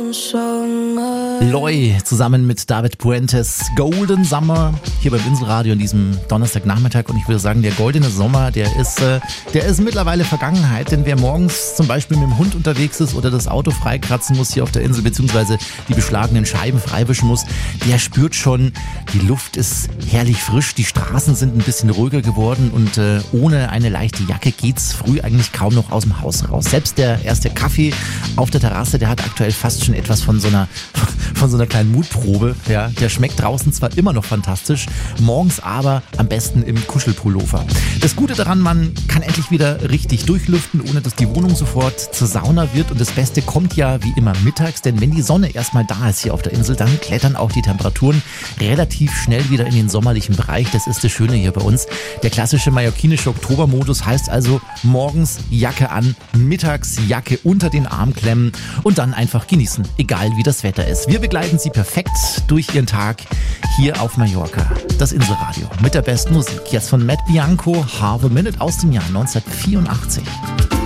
Loy zusammen mit David Puentes, Golden Summer, hier beim Inselradio an diesem Donnerstagnachmittag. Und ich würde sagen, der goldene Sommer, der ist mittlerweile Vergangenheit. Denn wer morgens zum Beispiel mit dem Hund unterwegs ist oder das Auto freikratzen muss hier auf der Insel, beziehungsweise die beschlagenen Scheiben freiwischen muss, der spürt schon, die Luft ist herrlich frisch, die Straßen sind ein bisschen ruhiger geworden und ohne eine leichte Jacke geht's früh eigentlich kaum noch aus dem Haus raus. Selbst der erste Kaffee auf der Terrasse, der hat aktuell fast schon etwas von so einer kleinen Mutprobe. Ja, der schmeckt draußen zwar immer noch fantastisch, morgens aber am besten im Kuschelpullover. Das Gute daran, man kann endlich wieder richtig durchlüften, ohne dass die Wohnung sofort zur Sauna wird. Und das Beste kommt ja wie immer mittags, denn wenn die Sonne erstmal da ist hier auf der Insel, dann klettern auch die Temperaturen relativ schnell wieder in den sommerlichen Bereich. Das ist das Schöne hier bei uns. Der klassische mallorquinische Oktobermodus heißt also morgens Jacke an, mittags Jacke unter den Arm klemmen und dann einfach genießen, egal wie das Wetter ist. Wir begleiten Sie perfekt durch Ihren Tag hier auf Mallorca. Das Inselradio mit der besten Musik. Jetzt von Matt Bianco, Half a Minute aus dem Jahr 1984.